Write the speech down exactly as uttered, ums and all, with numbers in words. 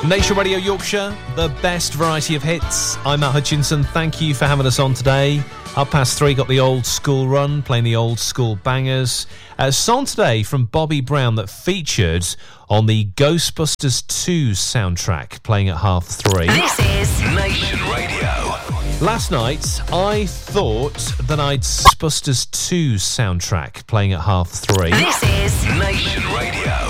Nation Radio Yorkshire, the best variety of hits. I'm Matt Hutchinson. Thank you for having us on today. Up past three, got the old school run, playing the old school bangers. A song today from Bobby Brown that featured on the Ghostbusters two soundtrack, playing at half three. This is Nation Radio. Last night, I thought that I'd Ghostbusters two soundtrack, playing at half three. This is Nation Radio.